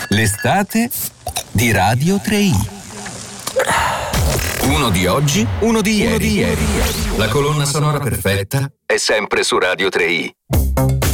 L'estate di Radio 3i. Uno di oggi, uno di ieri. La colonna sonora perfetta è sempre su Radio 3i.